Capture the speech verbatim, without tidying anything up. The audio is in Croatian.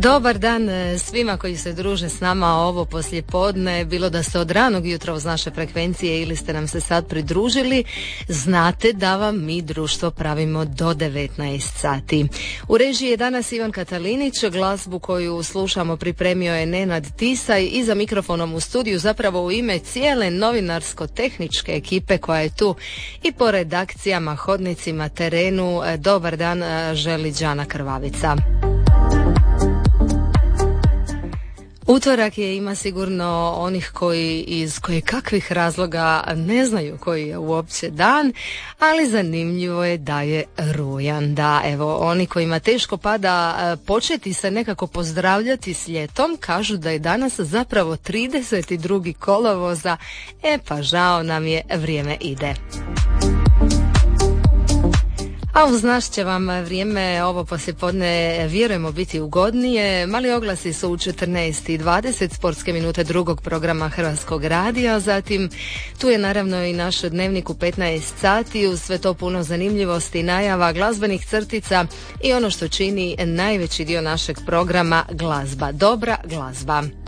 Dobar dan svima koji se druže s nama ovo poslijepodne, bilo da ste od ranog jutra uz naše frekvencije ili ste nam se sad pridružili, znate da vam mi društvo pravimo do devetnaest sati. U režiji je danas Ivan Katalinić, glazbu koju slušamo pripremio je Nenad Tisaj i za mikrofonom u studiju zapravo u ime cijele novinarsko-tehničke ekipe koja je tu i po redakcijama, hodnicima, terenu. Dobar dan želi Đana Krvavica. Utorak je, ima sigurno onih koji iz koje kakvih razloga ne znaju koji je uopće dan, ali zanimljivo je da je rujan. Da, evo, oni kojima teško pada početi se nekako pozdravljati s ljetom, kažu da je danas zapravo trideset drugi kolovoza, e pa žao nam je, vrijeme ide. A uz nas će vam vrijeme ovo poslijepodne, vjerujemo, biti ugodnije. Mali oglasi su u četrnaest i dvadeset, sportske minute drugog programa Hrvatskog radija. Zatim tu je naravno i naš dnevnik u petnaest sati, uz sve to puno zanimljivosti, najava, glazbenih crtica i ono što čini najveći dio našeg programa, glazba. Dobra glazba.